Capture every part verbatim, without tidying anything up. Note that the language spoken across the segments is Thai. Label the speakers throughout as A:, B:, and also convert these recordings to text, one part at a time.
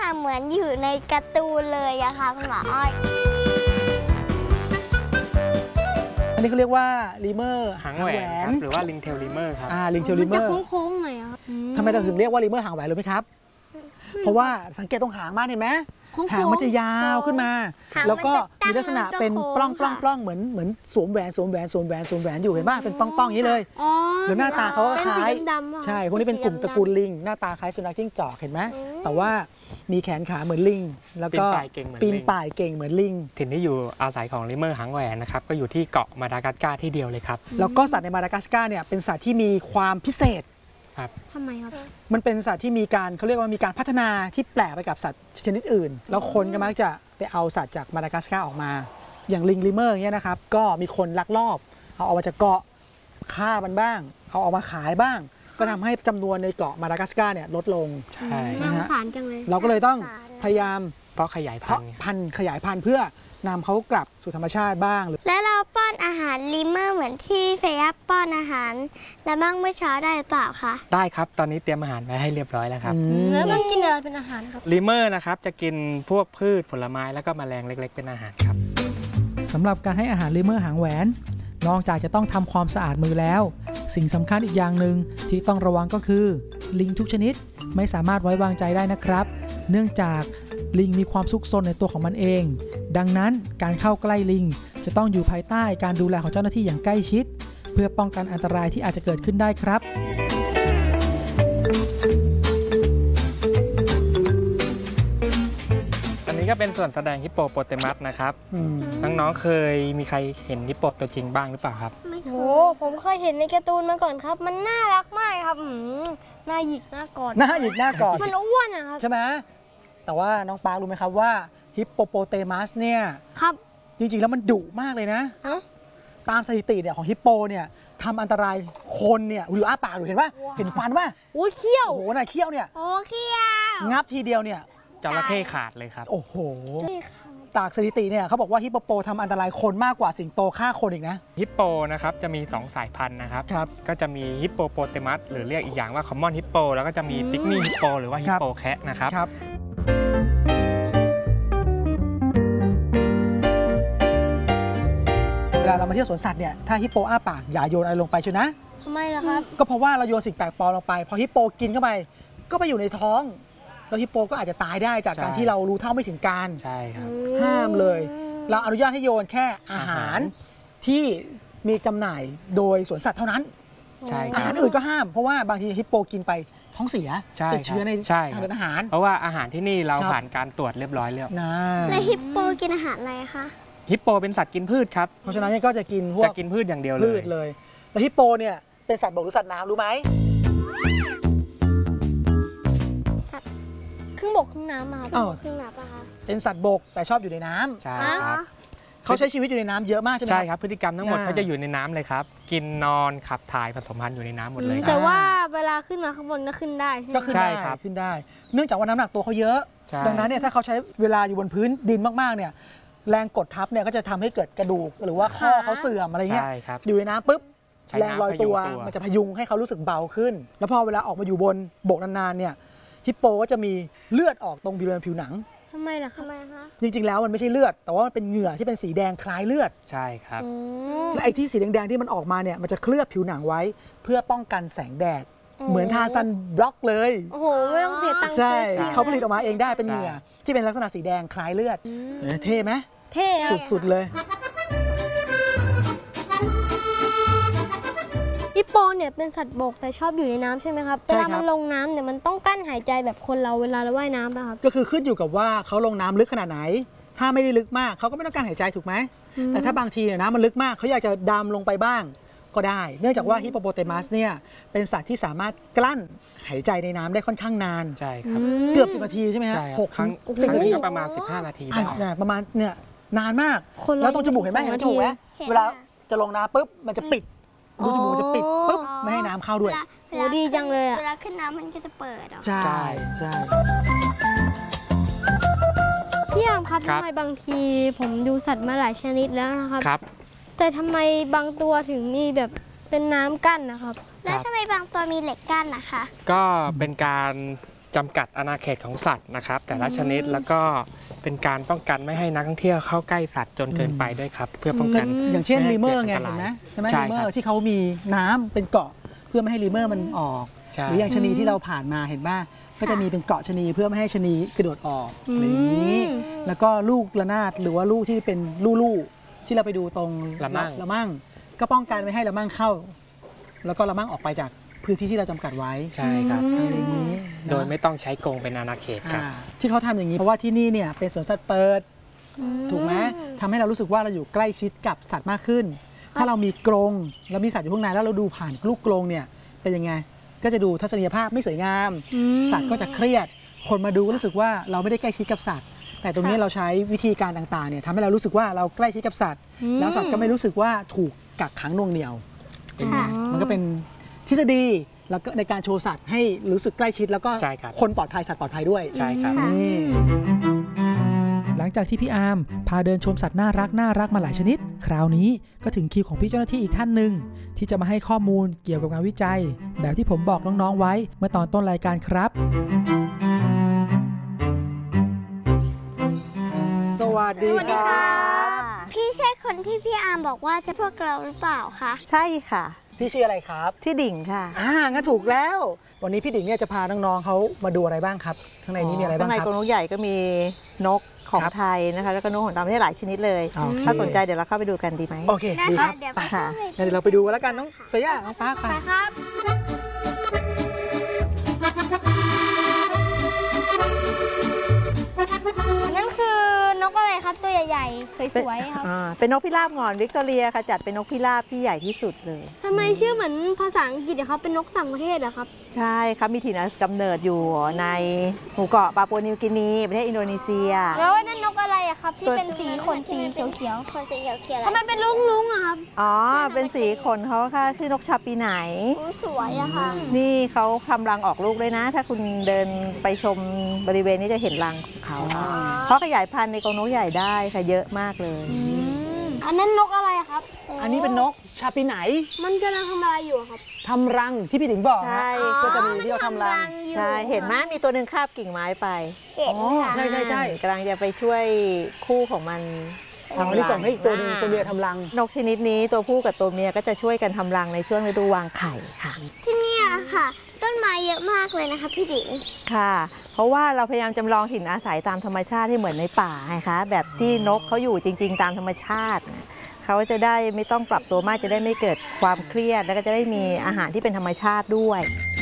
A: ค่ะเหมือนอยู่ในการ์ตูนเลยอะค่ะคุณหมออ้อย
B: อันนี้เขาเรียกว่าลิเมอร์
C: หางแหวนหรือว่าลิงเทลลิเมอร์ครับ
B: อ่าลิงเทลลิเมอร์
D: จะโค้งๆหน่อยครับ
B: ทำไมเราถึงเรียกว่าลิเมอร์หางแหวนรู้ไหมครับเพราะว่าสังเกตตรงหางมากเห็นไหมหางมันจะยาวขึ้นมาแล้วก็มีลักษณะเป็นปล้องปล้องปล้องเหมือนเหมือนสวมแหวนสวมแหวนสวมแหวนสวมแหวนอยู่เห็นป่ะเป็นปล้องปล้องอย่างนี้เลยหรือหน้าตาเขาก็คล้ายใช่พวกนี้เป็นกลุ่มตระกูลลิงหน้าตาคล้ายสุนัขจิ้งจอกเห็นไหมแต่ว่ามีแขนขาเหมือนลิงแล้วก็ปีนป่ายเก่งเหมือนลิง
C: ถิ่นที่อยู่อาศัยของลิเมอร์หางแหวนนะครับก็อยู่ที่เกาะมาดากัสการ์ที่เดียวเลยครับ
B: แล้วก็สัตว์ในมาดากัสการ์เนี่ยเป็นสัตว์ที่มีความพิเศษ
C: ครับ
D: ทำไมครับ
B: มันเป็นสัตว์ที่มีการเขาเรียกว่ามีการพัฒนาที่แปลกไปกับสัตว์ชนิดอื่นแล้วคนก็มักจะไปเอาสัตว์จากมาดากัสการ์ออกมาอย่างลิงลิเมอร์อย่างเงี้ยนะครับก็มีคนลักลอบเอาออกมาจากเกาะฆ่ามันบ้างเอาออกมาขายบ้างก็ทำให้จำนวนในเกาะมาดากัสการ์เนี่ยลดลง
C: ใช่
D: น่าสงสารจังเลย
B: เราก็เลยต้องพยายาม
C: เพราะขยายพันธุ์
B: พันธุ์ขยายพันธุ์เพื่อนำเขากลับสู่ธรรมชาติบ้าง
A: และเราป้อนอาหารลิเมอร์เหมือนที่เฟย่าป้อนอาหารและบ้างเมื่อเช้าได้หรือเปล่าคะ
C: ได้ครับตอนนี้เตรียมอาหารไว้ให้เรียบร้อยแล้วครับ
D: แล้วมันกินอะไรเป็นอาหารครับ
C: ลิเมอร์นะครับจะกินพวกพืชผลไม้แล้วก็แมลงเล็กๆเป็นอาหารครับ
B: สำหรับการให้อาหารลิเมอร์หางแหวนนอกจากจะต้องทำความสะอาดมือแล้วสิ่งสำคัญอีกอย่างหนึ่งที่ต้องระวังก็คือลิงทุกชนิดไม่สามารถไว้วางใจได้นะครับเนื่องจากลิงมีความซุกซนในตัวของมันเองดังนั้นการเข้าใกล้ลิงจะต้องอยู่ภายใต้การดูแลของเจ้าหน้าที่อย่างใกล้ชิดเพื่อป้องกันอันตรายที่อาจจะเกิดขึ้นได้ครับ
C: อันนี้ก็เป็นส่วนแสดงฮิปโปโปเตมัสนะครับน้องๆเคยมีใครเห็นฮิปโปตัวจริงบ้างหรือเปล่าครับ
D: โอ้ผมเคยเห็นในการ์ตูนมาก่อนครับมันน่ารักมากครับหน้าหยิกหน้ากอด
B: หน้าหยิกหน้ากอด
D: มันอ้วนนะครับ
B: ใช่ไหมแต่ว่าน้องปาร์ครู้ไหมครับว่าฮิปโปโปเตมัสเนี่ย
D: ครับ
B: จริงๆแล้วมันดุมากเลยนะตามสถิติเนี่ยของฮิปโปเนี่ยทำอันตรายคนเนี่ยอยู่อ้าปากอยู่เห็นป่ะเห็นฟันป่ะ
D: โอ้เขี้ยว
B: โอ้โหน่ะเขี้ยวเนี่ย
A: โอ้เขี้ยว
B: งับทีเดียวเนี่ย
C: จระเข้ขาดเลยครับ
B: โอ้โหตากสถิติเนี่ยเขาบอกว่าฮิปโปทำอันตรายคนมากกว่าสิงโตฆ่าคนอีกนะ
C: ฮิปโปนะครับจะมีสองสายพันธุ์นะครับก็จะมีฮิปโปโปเตมัสหรือเรียกอีกอย่างว่าคอมมอนฮิปโปแล้วก็จะมีปิกมี่ฮิปโปหรือว่าฮิปโปแคะนะครับ
B: เวลาเรามาเที่ยวสวนสัตว์เนี่ยถ้าฮิปโปอ้าปากอย่าโยนอะไรลงไปเชียวนะ
D: ทำไมล่ะครับ
B: ก็เพราะว่าเราโยนสิ่งแปลกปลอมลงไปพอฮิปโปกินเข้าไปก็ไปอยู่ในท้องแล้วฮิปโปก็อาจจะตายได้จากการที่เรารู้เท่าไม่ถึงการ
C: ใช่ครับ
B: ห้ามเลยเราอนุญาตให้โยนแค่อาหารที่มีจำหน่ายโดยสวนสัตว์เท่านั้นอาหารอื่นก็ห้ามเพราะว่าบางทีฮิปโปกินไปท้องเสียติดเชื้อในทางเดินอาหาร
C: เพราะว่าอาหารที่นี่เราผ่านการตรวจเรียบร้อยแล้ว
A: แล้วฮิปโปกินอาหารอะไรคะ
C: ฮิปโปเป็นสัตว์กินพืชครับ
B: เพราะฉะนั้นก็จะกินพวก
C: จะกินพืชอย่างเดียวเลย
B: พืชเลยแล้วฮิปโปเนี่ยเป็นสัตว์บกหรือสัตว์น้ำรู้ไหม
D: สัตว์ครึ่งบกครึ่งน้ำมา
A: ครึ่งบกครึ่งน้ำปะคะ
B: เป็นสัตว์บกแต่ชอบอยู่ในน้ำ
C: ใช่ครับ
B: เขาใช้ชีวิตอยู่ในน้ำเยอะมากใช่ไหม
C: ใช่ครับพฤติกรรมทั้งหมดเขาจะอยู่ในน้ำเลยครับกินนอนขับถ่ายผสมพันธุ์อยู่ในน้ำหมดเลย
D: แต่ว่าเวลาขึ้นมาข้างบนก็ขึ้นได้ใช่ไหม
B: ก็ขึ้นได้ครับขึ้นได้เนื่องจากว่าน้ำหนักตัวเขาเยอะดังนั้นเนี่ยถ้าเขาใช้เวลาอยู่บนพื้นดินมากๆเนี่ยแรงกดทับเนี่ยก็จะทำให้เกิดกระดูกหรือว่าข้อเขาเสื่อมอะไรเงี้ยอยู่ในน้ำปุ๊บแรงลอยตัวมันจะพยุงให้เขารู้สึกเบาขึ้นแล้วพอเวลาออกมาอยู่บนบกนานๆเนี่ยฮิปโปก็จะมีเลือดออกตรงบริเวณผิวหนัง
D: ทำไมล่ะ
A: คะ
B: จริงๆแล้วมันไม่ใช่เลือดแต่ว่ามันเป็นเหงื่อที่เป็นสีแดงคล้ายเลือด
C: ใช่ครับ
B: และไอ้ที่สีแดงๆที่มันออกมาเนี่ยมันจะเคลือบผิวหนังไว้เพื่อป้องกันแสงแดดเหมือนทาซันบล็อกเลย
D: โอ้โหไม่ต้องเสียตังค์
B: ใช่เขาผลิตออกมาเองได้เป็นเหงื่อที่เป็นลักษณะสีแดงคล้ายเลือดเท่ไหม
D: เท่
B: สุดๆเลย
D: ฮิปโปเนี่ยเป็นสัตว์บกแต่ชอบอยู่ในน้ำใช่ไหมครับเวลามันลงน้ำเนี่ยมันต้องกั้นหายใจแบบคนเราเวลาเราว่ายน้ำป่ะครับ
B: ก็คือขึ้นอยู่กับว่าเขาลงน้ำลึกขนาดไหนถ้าไม่ได้ลึกมากเขาก็ไม่ต้องการหายใจถูกไหมแต่ถ้าบางทีเนี่ยน้ำมันลึกมากเขาอยากจะดำลงไปบ้างก็ได้เนื่องจากว่าฮิปโปโปเตมัสเนี่ยเป็นสัตว์ที่สามารถกลั้นหายใจในน้ำได้ค่อนข้างนาน
C: ใช่ครับ
B: เกือบสิบนาทีใช่ไหมฮะ
C: หกครั้งสิบนาทีก็ประมาณสิบห้านาที
B: ประมาณเนี่ยนานมากแล้วตรงจมูกเห็นไหมเห็นจมูกไหมเวลาจะลงน้ำปุ๊บมันจะปิดรูจมูกจะปิดปุ๊บไม่ให้น้ำเข้าด้วย
D: โอ้ดีจังเลยอ่ะ
A: เวลาขึ้นน้ำมันก็จะเปิด
B: ใช่ใช่
D: พี่ยามครับทำไมบางทีผมดูสัตว์มาหลายชนิดแล้วนะครับแต่ทำไมบางตัวถึงมีแบบเป็นน้ำกั้นนะครับ
A: แล้วทำไมบางตัวมีเหล็กกั้นนะคะ
C: ก็เป็นการจำกัดอาณาเขตของสัตว์นะครับแต่ละชนิดแล้วก็เป็นการป้องกันไม่ให้นักท่องเที่ยวเข้าใกล้สัตว์จนเกินไปด้วยครับเพื่อป้องกัน
B: อย่างเช่น
C: ไม่
B: ลี
C: ให้
B: เมอ
C: กิด
B: ร์ไง
C: อันต
B: เห็
C: ราย
B: นไหมใช่ไหม
C: ใช่
B: ลีเมอ
C: ครับ
B: ร์ที่เขามีน้ำเป็นเกาะเพื่อไม่ให้ลีเมอร์มันออก
C: ใช่
B: หรืออย่างชะนีที่เราผ่านมาเห็นป่ะก็จะมีเป็นเกาะชะนีเพื่อไม่ให้ชะนีกระโดดออกอะไรอย่างนี้แล้วก็ลูกระนาดหรือว่าลูกที่เป็นลู่ๆที่เราไปดูตรง
C: ละมั่ง
B: ละมั่งก็ป้องกันไม่ให้ละมั่งเข้า แล้วก็ละมั่งออกไปจากพื้นที่ที่เราจำกัดไว้
C: ใช่ครับ
B: อะไรอย่างนี้นะ
C: โดยไม่ต้องใช้กรงเป็นอาณาเขตครับ
B: อ่าที่เขาทำอย่างนี้เพราะว่าที่นี่เนี่ยเป็นสวนสัตว์เปิดถูกไหมทำให้เรารู้สึกว่าเราอยู่ใกล้ชิดกับสัตว์มากขึ้น ถ้าเรามีกรงแล้วมีสัตว์อยู่ข้างในแล้วเราดูผ่านลูกกรงเนี่ยเป็นยังไงก็จะดูทัศนียภาพไม่สวยงาม สัตว์ก็จะเครียด คนมาดูก็รู้สึกว่าเราไม่ได้ใกล้ชิดกับสัตว์ แต่ตรงนี้เราใช้วิธีการต่างๆเนี่ยทำให้เรารู้สึกว่าเราใกล้ชิดกับสัตว์ แล้วสัตว์ก็ไม่รู้สึกว่าถูกกักขังหน่วงเหนี่ยวเป็นไงมันก็เป็นทฤษฎีแล้วก็ในการโชว์สัตว์ให้รู้สึกใกล้ชิดแล้วก็
C: ใช่ครับ
B: คนปลอดภัยสัตว์ปลอดภัยด้วย
C: ใช่ครับ
B: นี่หลังจากที่พี่อาร์มพาเดินชมสัตว์น่ารักน่ารักมาหลายชนิด คราวนี้ก็ถึงคิวของพี่เจ้าหน้าที่อีกท่านหนึ่งที่จะมาให้ข้อมูลเกี่ยวกับงานวิจัย แบบที่ผมบอกน้องๆไว้เมื่อตอนต้นรายการครับ สวัสดี
A: สวัสดี
B: ค
A: ค่ะ
B: รับ
A: พี่ใช่คนที่พี่อาร์มบอกว่าจะพวกเราหรือเปล่าคะ
E: ใช่ค่ะ
B: พี่ชื่ออะไรครับ
E: ที่ดิ่งค่ะ
B: อ่างั้นถูกแล้ว วันนี้พี่ดิ่งเนี่ยจะพาน้องๆเขามาดูอะไรบ้างครับข้างในนี้มีอะไรบ้าง
E: ข้างใน
B: ครับ
E: กรงนกใหญ่ก็มีนกของ
B: ครับ
E: ไทยนะคะ แล้วก็นกของต่างประเทศหลายชนิดเลย
B: โอเค
E: ถ้าสนใจเดี๋ยวเราเข้าไปดูกันดีไหม
B: โอเค
A: ได้
B: ดี
A: ค่ะ
B: ครับ
A: เดี๋ยว
B: ไป
A: ไปเข้าไป
B: งั้นเดี๋ยวเราไปดูกันแล้วกันน้องเฟย่าน้องปาร์คไป
A: ไปครับ นั่นคือนกอะไรครับตัวใหญ่ๆ สวยๆครับ
E: อ่าเป็นนกพิราบหงอนวิกตอเรียค่ะ จัดเป็นนกพิราบที่ใหญ่ที่สุดเลย
D: ทำไมชื่อเหมือนภาษาอังกฤษอะครับเป็นนกต่างประเทศเหรอครับ
E: ใช่ครับมีถิ่นกำเนิดอยู่ในหมู่เกาะปาปัวนิวกินีประเทศอินโดนีเซีย
D: แล้วนั่นนกอะไรอะครับที่เป็นสีขนสีเขียว
A: คนสีเขียวๆ
D: ๆทำไมเป็นลุงลุงๆอะครับ
E: อ๋อ เป็นสีขนเขาค่ะชื่อนกชาปีไหน
A: อู้สวยอะค่ะ
E: นี่เขาทำรังออกลูกด้วยนะ ถ้าคุณเดินไปชมบริเวณนี้จะเห็นรังของเขาค่ะเพราะขยายพันธุ์ในกรงนกใหญ่ได้ค่ะเยอะมากเลย
D: อันนั้นนกอะไรอะครับ
B: อันนี้เป็นนกชาปีไหน
D: มันกำลังทำอะไรอยู่อะครับ
B: ทำรังที่พี่ติ๋งบอก
E: ใช่
B: นะก็จะมีที่เขาทำรัง
E: ใช่เห็นไหมมีตัวหนึ่งคาบกิ่งไม้ไป
A: เห็น
B: อ๋อ
A: ค่ะ
B: ใช่ใช่ใช่
E: กำลังจะไปช่วยคู่ของมัน
B: ทำที่ส่งให้อีกตัวหนึงตัวเมียทำรัง
E: นกชนิดนี้ตัวผู้กับตัวเมียก็จะช่วยกันทำรังในช่วงฤดูวางไข่ค่ะ
A: ที่เนี่ยค่ะ ต้นไม้เยอะมากเลยนะคะพี่ดิง
E: ค่ะ เพราะว่าเราพยายามจำลองถิ่นอาศัยตามธรรมชาติให้เหมือนในป่าไงคะแบบที่นกเขาอยู่จริง ๆ ตามธรรมชาตินะเขาจะได้ไม่ต้องปรับตัวมากจะได้ไม่เกิดความเครียด แล้วก็จะได้มีอาหารที่เป็นธรรมชาติด้วย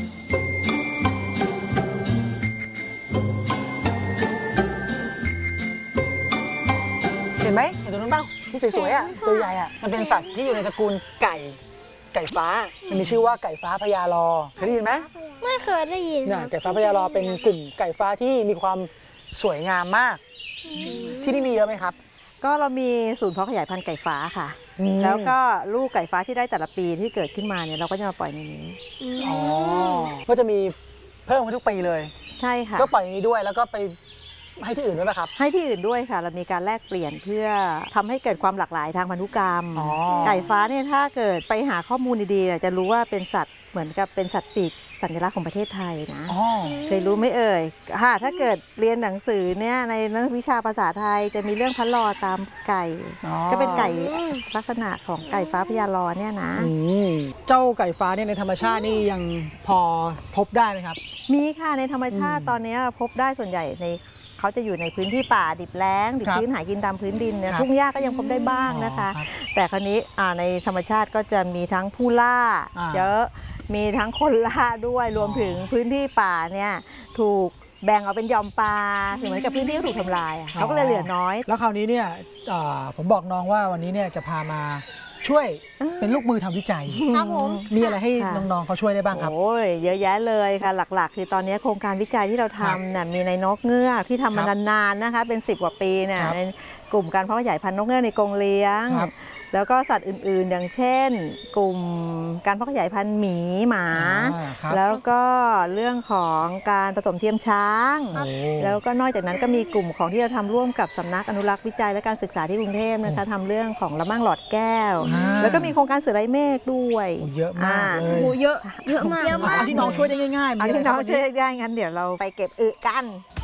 B: เห็นไหมเห็นตัวนั้นบ้างที่สวยๆอ่ะตัวใหญ่อ่ะมันเป็นสัตว์ที่อยู่ในตระกูลไก่ไก่ฟ้ามันมีชื่อว่าไก่ฟ้าพญารอเคยได้ยินไหม
D: ไม่เคยได้ยิน
B: เนี่ยไก่ฟ้าพญารอเป็นกลุ่มไก่ฟ้าที่มีความสวยงามมาก ที่นี่มีเยอะไหมครับ
E: ก็เรามีศูนย์เพาะขยายพันธุ์ไก่ฟ้าค่ะ
B: อืม
E: แล้วก็ลูกไก่ฟ้าที่ได้แต่ละปีที่เกิดขึ้นมาเนี่ยเราก็จะมาปล่อยในนี้
B: อ๋อก็จะมีเพิ่มขึ้นทุกปีเลย
E: ใช่ค่ะ
B: ก็ปล่อยอย่างนี้ด้วยแล้วก็ไปให้ที่อื่นด้วยป่ะครับ
E: ให้ที่อื่นด้วยค่ะ เรามีการแลกเปลี่ยนเพื่อทำให้เกิดความหลากหลายทางพันธุกรรม
B: อ๋อ
E: ไก่ฟ้าเนี่ยถ้าเกิดไปหาข้อมูลดีๆเนี่ยจะรู้ว่าเป็นสัตว์เหมือนกับเป็นสัตว์ปีกสัญลักษณ์ของประเทศไทยนะ
B: อ๋อ
E: เคยรู้ไหมเอ่ยค่ะถ้าเกิดเรียนหนังสือเนี่ยในนักวิชาภาษาไทยจะมีเรื่องพะลอตามไก่
B: อ๋อ
E: ก็เป็นไก่ลักษณะของไก่ฟ้าพญารอเนี่ยนะ
B: อืมเจ้าไก่ฟ้าเนี่ยในธรรมชาตินี่ยังพอพบได้ไหมครับ
E: มีค่ะในธรรมชาติ
B: อืม
E: ตอนนี้พบได้ส่วนใหญ่ในเขาจะอยู่ในพื้นที่ป่าดิบแล้งดิบ
B: ครับ
E: ชื้นหากินตามพื้นดินเนี่ย
B: ครับ
E: ทุ่งหญ้าก็ยังพบได้บ้างนะคะ
B: อ๋อครับ
E: แต่คราวนี้อ่าในธรรมชาติก็จะมีทั้งผู้ล่า
B: อ่า
E: เยอะมีทั้งคนล่าด้วยรวมถึงพื้นที่ป่าเนี่ยถูกแบ่งออกเป็นหย่อมป่าเหมือนกับพื้นที่ก็ถูกทำลายอะเขาก็เลยเหลือน้อย
B: แล้วคราวนี้เนี่ยเอ่อผมบอกน้องว่าวันนี้เนี่ยจะพามาช่วยเป็นลูกมือทำวิจัย
D: ครับผม
B: มีอะไรให้
E: ค่ะ
B: น้องๆเขาช่วยได้บ้างครับ
E: โอ้ยเยอะแยะเลยค่ะหลักๆ คือตอนนี้โครงการวิจัยที่เราทำเนี่ยมีในนกเงือกที่ทำมา
B: ครับ
E: นานๆนะคะเป็นสิบกว่าปีเนี่ย
B: ครับ
E: ในกลุ่มการเพาะขยายพันธุ์นกเงือกในกรงเลี้ยง
B: ครับ
E: แล้วก็สัตว์อื่นๆ อย่างเช่น กลุ่มการเพาะขยายพันธุ์หมีหมา
B: อ่าครับ
E: แล้วก็เรื่องของการผสมเทียมช้าง
B: โอ้
E: แล้วก็นอกจากนั้นก็มีกลุ่มของที่เราทำร่วมกับสำนักอนุรักษ์วิจัยและการศึกษาที่กรุงเทพนะคะทำเรื่องของละมั่งหลอดแก้ว
B: อ่า
E: แล้วก็มีโครงการเสือไร้เมฆด้วย
B: โอ้เยอะมากเล
D: โอ้
B: ย
D: โหเยอะเยอะมาก
A: เยอะมาก
B: เอาที่น้องช่วยได้ง่ายๆมี
E: เอา
B: อะไร
E: ที่
B: ค
E: น้
B: รั
E: อบ ง
B: วัน
E: ช่วย
B: นี้
E: ได้งั้นเดี๋ยวเราไปเก็บอึกัน